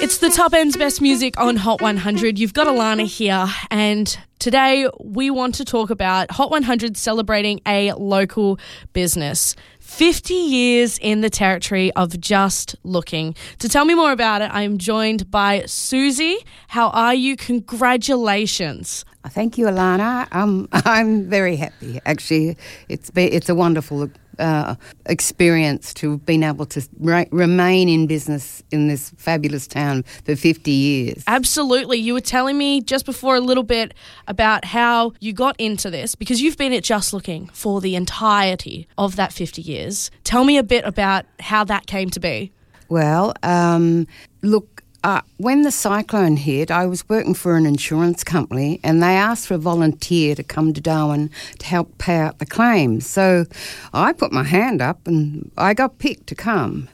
It's the Top End's best music on Hot 100. You've got Alana here, and today we want to talk about Hot 100 celebrating a local business. 50 years in the territory of Just Looking. To tell me more about it, I am joined by Susie. How are you? Congratulations. Thank you, Alana. I'm very happy. Actually, it's a wonderful experience to have been able to remain in business in this fabulous town for 50 years. Absolutely. You were telling me just before a little bit about how you got into this, because you've been at Just Looking for the entirety of that 50 years. Tell me a bit about how that came to be. Well, when the cyclone hit, I was working for an insurance company and they asked for a volunteer to come to Darwin to help pay out the claims. So I put my hand up and I got picked to come.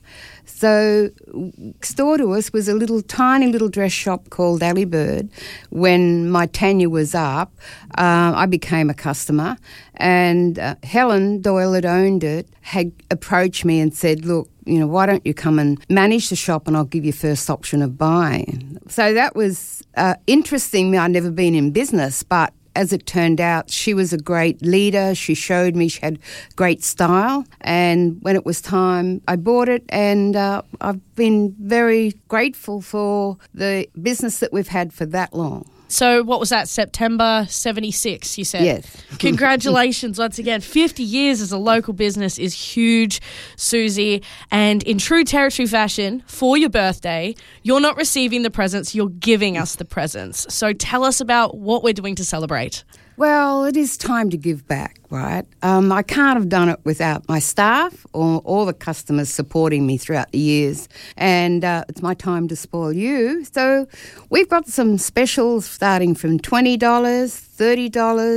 So next door to us was a tiny little dress shop called Alley Bird. When my tenure was up, I became a customer, and Helen Doyle that owned it had approached me and said, look, why don't you come and manage the shop and I'll give you first option of buying. So that was interesting. I'd never been in business, but as it turned out, she was a great leader. She showed me she had great style. And when it was time, I bought it. And I've been very grateful for the business that we've had for that long. So what was that, September 76, you said? Yes. Congratulations once again. 50 years as a local business is huge, Susie. And in true territory fashion, for your birthday, you're not receiving the presents, you're giving us the presents. So tell us about what we're doing to celebrate. Well, it is time to give back, right? I can't have done it without my staff or all the customers supporting me throughout the years. And it's my time to spoil you. So we've got some specials starting from $20, $30,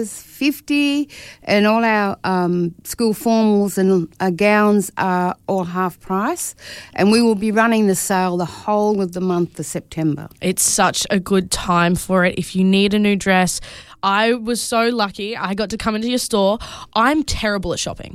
$50, and all our school formals and gowns are all half price. And we will be running the sale the whole of the month of September. It's such a good time for it. If you need a new dress, I was so lucky. I got to come into your store. I'm terrible at shopping.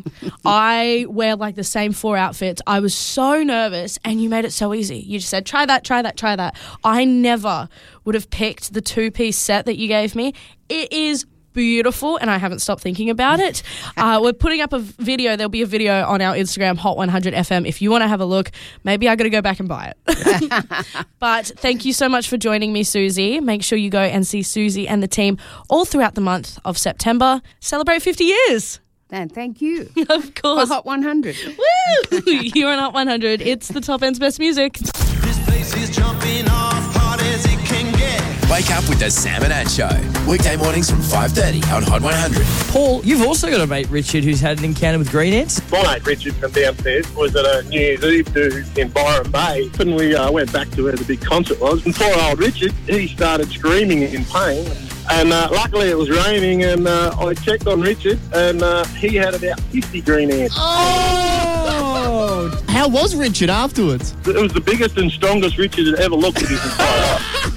I wear like the same 4 outfits. I was so nervous and you made it so easy. You just said, try that, try that, try that. I never would have picked the 2-piece set that you gave me. It is beautiful, and I haven't stopped thinking about it. We're putting up a video. There'll be a video on our Instagram, Hot 100 FM. If you want to have a look, maybe I got to go back and buy it. But thank you so much for joining me, Susie. Make sure you go and see Susie and the team all throughout the month of September. Celebrate 50 years. And thank you. Of course. For Hot 100. Woo! You're on Hot 100. It's the Top End's best music. This place is jumping off hard as it can get. Wake up with the Sam and Ann Show. Weekday mornings from 5:30 on Hot 100. Paul, you've also got a mate, Richard, who's had an encounter with green ants. My mate Richard from downstairs was at a New Year's Eve do in Byron Bay. And we went back to where the big concert was. And poor old Richard, he started screaming in pain. And luckily it was raining, and I checked on Richard, and he had about 50 green ants. Oh! How was Richard afterwards? It was the biggest and strongest Richard had ever looked at his entire life.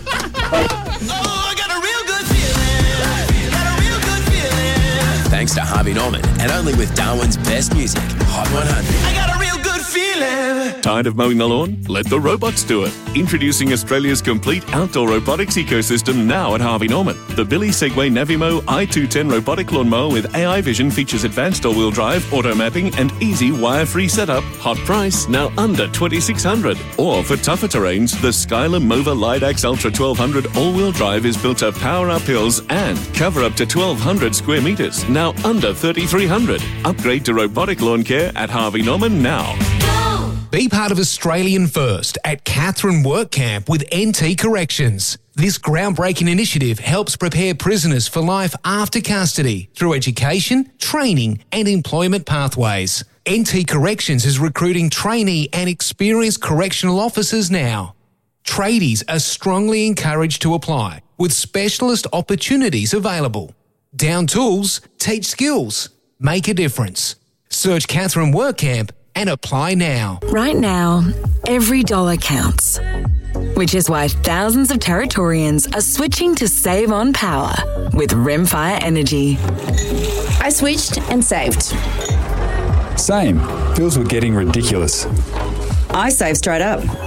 Thanks to Harvey Norman, and only with Darwin's best music, Hot 100. I got a real good feeling. Tired of mowing the lawn? Let the robots do it. Introducing Australia's complete outdoor robotics ecosystem now at Harvey Norman. The Billy Segway Navimo i210 robotic lawnmower with AI vision features advanced all-wheel drive, auto mapping, and easy wire-free setup. Hot price, now under $2,600. Or for tougher terrains, the Skyler Mova Lidax Ultra 1200 all-wheel drive is built to power up hills and cover up to 1,200 square metres. Now under $3,300. Upgrade to robotic lawn care at Harvey Norman now. Be part of Australian First at Katherine Work Camp with NT Corrections. This groundbreaking initiative helps prepare prisoners for life after custody through education, training and employment pathways. NT Corrections is recruiting trainee and experienced correctional officers now. Tradies are strongly encouraged to apply, with specialist opportunities available. Down tools, teach skills, make a difference. Search Katherine Work Camp and apply now. Right now, every dollar counts, which is why thousands of Territorians are switching to save on power with Rimfire Energy. I switched and saved. Same. Bills were getting ridiculous. I saved straight up.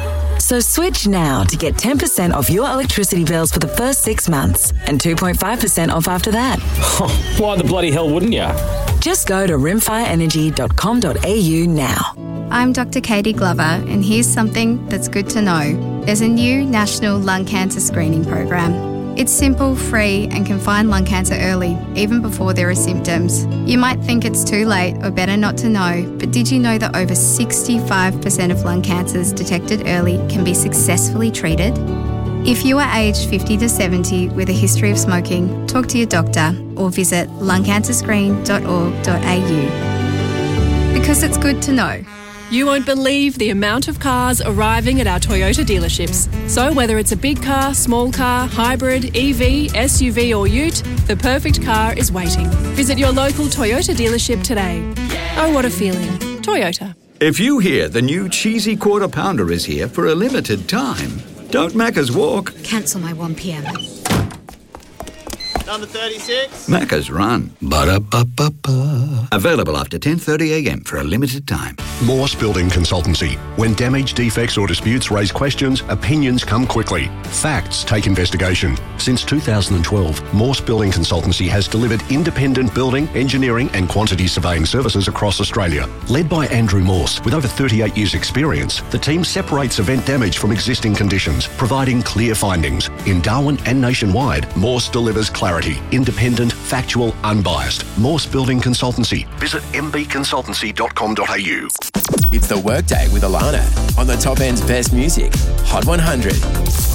So switch now to get 10% off your electricity bills for the first 6 months and 2.5% off after that. Why the bloody hell wouldn't you? Just go to rimfireenergy.com.au now. I'm Dr. Katie Glover, and here's something that's good to know. There's a new national lung cancer screening program. It's simple, free, and can find lung cancer early, even before there are symptoms. You might think it's too late or better not to know, but did you know that over 65% of lung cancers detected early can be successfully treated? If you are aged 50 to 70 with a history of smoking, talk to your doctor or visit lungcancerscreen.org.au. Because it's good to know. You won't believe the amount of cars arriving at our Toyota dealerships. So whether it's a big car, small car, hybrid, EV, SUV or ute, the perfect car is waiting. Visit your local Toyota dealership today. Oh, what a feeling. Toyota. If you hear the new cheesy quarter pounder is here for a limited time, don't Macca's walk. Cancel my 1pm. Number 36. Macca's run. Ba-da-ba-ba-ba. Available after 10:30am for a limited time. Morse Building Consultancy. When damage, defects or disputes raise questions, opinions come quickly. Facts take investigation. Since 2012, Morse Building Consultancy has delivered independent building, engineering and quantity surveying services across Australia. Led by Andrew Morse, with over 38 years' experience, the team separates event damage from existing conditions, providing clear findings. In Darwin and nationwide, Morse delivers clarity. Independent, factual, unbiased. Morse Building Consultancy. Visit mbconsultancy.com.au. It's the Workday with Alana on the Top End's best music, Hot 100.